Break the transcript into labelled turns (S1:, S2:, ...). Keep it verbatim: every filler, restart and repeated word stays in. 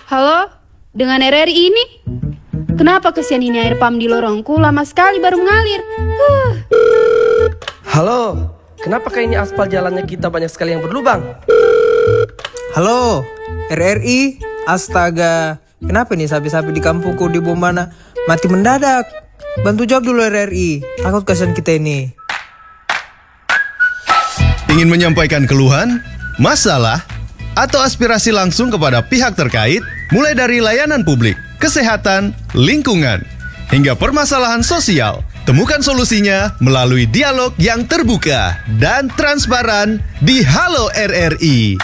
S1: Halo, dengan R R I ini? Kenapa kesian ini air pam di lorongku lama sekali baru mengalir? Huh.
S2: Halo, kenapa kayak ini aspal jalannya kita banyak sekali yang berlubang?
S3: Halo, R R I, astaga. Kenapa nih sapi-sapi di kampungku di Bombana mati mendadak? Bantu jawab dulu R R I, takut kasihan kita ini.
S4: Ingin menyampaikan keluhan, masalah, atau aspirasi langsung kepada pihak terkait, mulai dari layanan publik, kesehatan, lingkungan, hingga permasalahan sosial. Temukan solusinya melalui dialog yang terbuka dan transparan di Halo R R I.